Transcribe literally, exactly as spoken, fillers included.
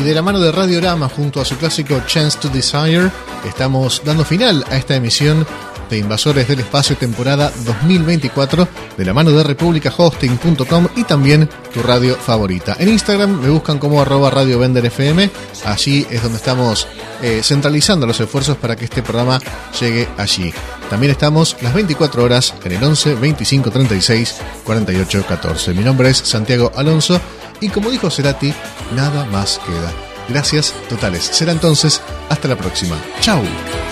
Y de la mano de Radiorama, junto a su clásico Chance to Desire, estamos dando final a esta emisión de Invasores del Espacio temporada dos mil veinticuatro, de la mano de republica hosting punto com y también tu radio favorita. En Instagram me buscan como arroba Radio Vender F M. Allí es donde estamos eh, centralizando los esfuerzos para que este programa llegue allí. También estamos las veinticuatro horas en el once, veinticinco, treinta y seis, cuarenta y ocho, catorce. Mi nombre es Santiago Alonso y como dijo Cerati, nada más queda. Gracias totales. Será entonces hasta la próxima. Chau.